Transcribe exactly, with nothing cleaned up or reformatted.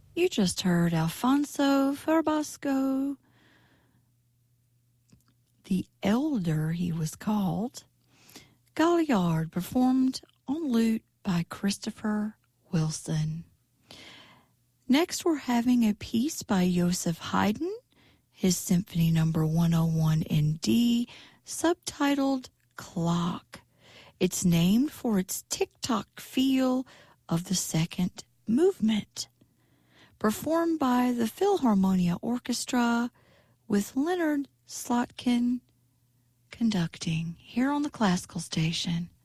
You just heard Alfonso Farbasco, the Elder he was called. Galliard, performed on lute by Christopher Wilson. Next, we're having a piece by Joseph Haydn, his Symphony Number one oh one in D, subtitled Clock. It's named for its tick-tock feel of the second movement. Performed by the Philharmonia Orchestra with Leonard Slotkin conducting here on the Classical Station.